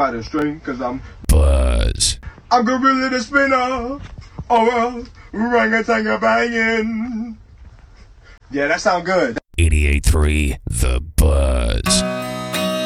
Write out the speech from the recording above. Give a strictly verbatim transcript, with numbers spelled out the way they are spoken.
by the string, cause I'm Buzz. I'm gorilla the spinner. Oh, orangutan banging. Yeah, that sound good. eighty-eight point three The